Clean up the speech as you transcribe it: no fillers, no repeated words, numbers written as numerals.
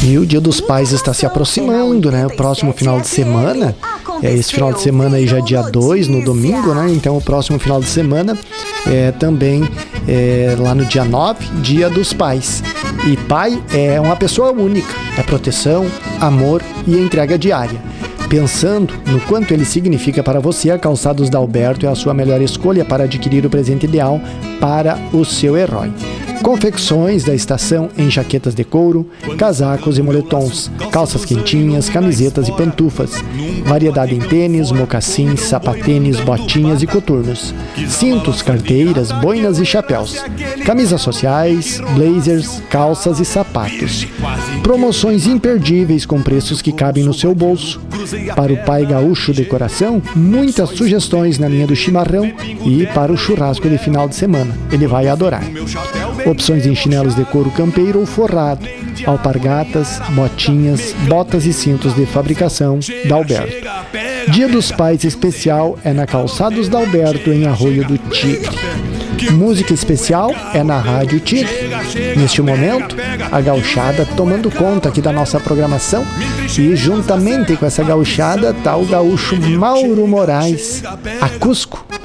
E o Dia dos Pais está se aproximando, né? O próximo final de semana, esse final de semana aí já dia 2, no domingo, né? Então o próximo final de semana também lá no dia 9, Dia dos Pais. E pai é uma pessoa única, é proteção, amor e entrega diária. Pensando no quanto ele significa para você, a Calçados Dalberto é a sua melhor escolha para adquirir o presente ideal para o seu herói. Confecções da estação em jaquetas de couro, casacos e moletons, calças quentinhas, camisetas e pantufas. Variedade em tênis, mocassins, sapatênis, botinhas e coturnos. Cintos, carteiras, boinas e chapéus. Camisas sociais, blazers, calças e sapatos. Promoções imperdíveis com preços que cabem no seu bolso. Para o pai gaúcho de coração, muitas sugestões na linha do chimarrão e para o churrasco de final de semana. Ele vai adorar. Opções em chinelos de couro campeiro ou forrado, alpargatas, botinhas, botas e cintos de fabricação Dalberto. Dia dos Pais especial é na Calçados Dalberto, em Arroio do Tigre. Música especial é na Rádio Tigre. Neste momento, a gauchada tomando conta aqui da nossa programação, e juntamente com essa gauchada está o gaúcho Mauro Moraes, a Cusco,